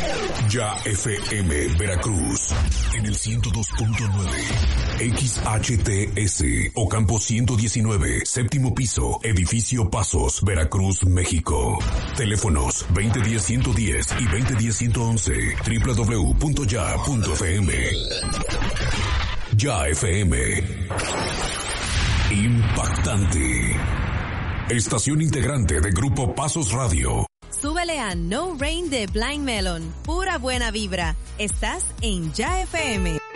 Ya FM Veracruz en el 102.9 XHTS Ocampo 119, séptimo piso, edificio Pasos, Veracruz, México. Teléfonos 2010-110 y 2010-111, www.ya.fm. Ya FM. Impactante. Estación integrante de Grupo Pasos Radio. Súbele a No Rain de Blind Melon. Pura buena vibra. Estás en Ya FM.